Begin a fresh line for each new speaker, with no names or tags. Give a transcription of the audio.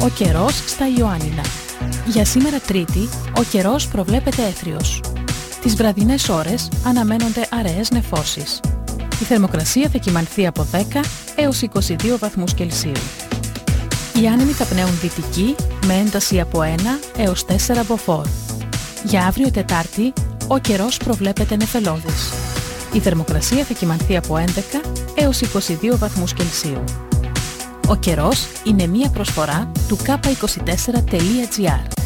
Ο καιρός στα Ιωάννινα. Για σήμερα Τρίτη, ο καιρός προβλέπεται έθριος. Τις βραδινές ώρες αναμένονται αραιές νεφώσεις. Η θερμοκρασία θα κυμανθεί από 10 έως 22 βαθμούς Κελσίου. Οι άνεμοι θα πνέουν δυτική με ένταση από 1 έως 4 μποφόρ. Για αύριο Τετάρτη, ο καιρός προβλέπεται νεφελώδης. Η θερμοκρασία θα κυμανθεί από 11 έως 22 βαθμούς Κελσίου. Ο καιρός είναι μία προσφορά του K24.gr.